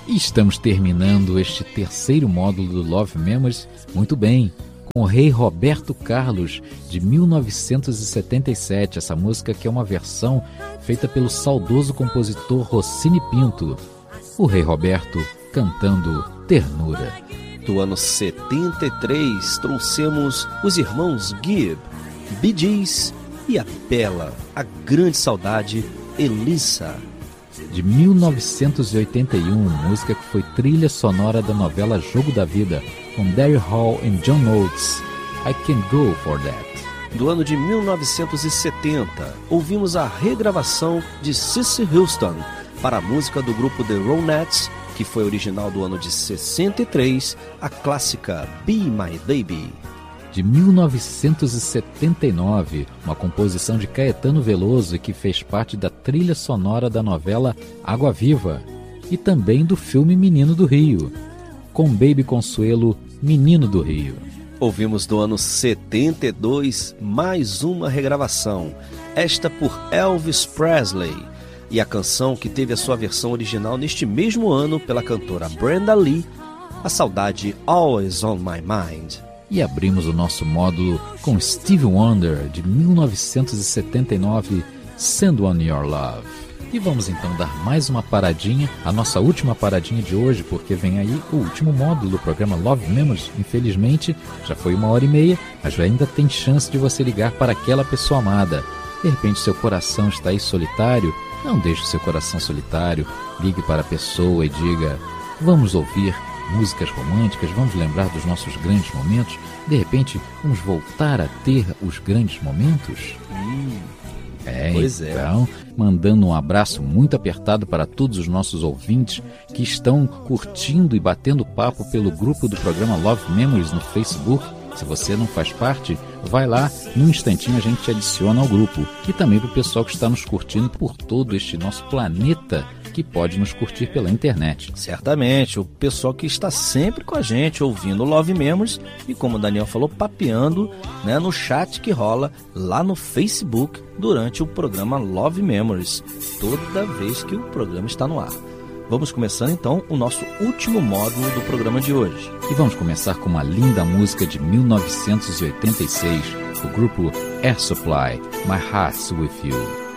E estamos terminando este terceiro módulo do Love Memories muito bem, com o Rei Roberto Carlos, de 1977. Essa música que é uma versão feita pelo saudoso compositor Rossini Pinto. O Rei Roberto cantando Ternura. Do ano 73, trouxemos os irmãos Gibb, Bee Gees e a bela, a grande saudade, Elisa. De 1981, música que foi trilha sonora da novela Jogo da Vida, com Daryl Hall e John Oates, I Can Go For That. Do ano de 1970, ouvimos a regravação de Cissy Houston para a música do grupo The Ronettes, que foi original do ano de 63, a clássica Be My Baby. De 1979, uma composição de Caetano Veloso que fez parte da trilha sonora da novela Água Viva e também do filme Menino do Rio, com Baby Consuelo, Menino do Rio. Ouvimos do ano 72 mais uma regravação, esta por Elvis Presley, e a canção que teve a sua versão original neste mesmo ano pela cantora Brenda Lee, a saudade Always On My Mind. E abrimos o nosso módulo com Stevie Wonder, de 1979, Send On Your Love. E vamos então dar mais uma paradinha, a nossa última paradinha de hoje, porque vem aí o último módulo do programa Love Memories. Infelizmente, já foi 1h30, mas ainda tem chance de você ligar para aquela pessoa amada. De repente seu coração está aí solitário, não deixe o seu coração solitário, ligue para a pessoa e diga: vamos ouvir músicas românticas, vamos lembrar dos nossos grandes momentos, de repente vamos voltar a ter os grandes momentos? Pois então, mandando um abraço muito apertado para todos os nossos ouvintes que estão curtindo e batendo papo pelo grupo do programa Love Memories no Facebook. Se você não faz parte, vai lá, num instantinho a gente te adiciona ao grupo. E também para o pessoal que está nos curtindo por todo este nosso planeta, que pode nos curtir pela internet. Certamente, o pessoal que está sempre com a gente, ouvindo Love Memories e, como o Daniel falou, papeando, né, no chat que rola lá no Facebook durante o programa Love Memories, toda vez que o programa está no ar. Vamos começar então o nosso último módulo do programa de hoje. E vamos começar com uma linda música de 1986, do grupo Air Supply, My Heart's With You.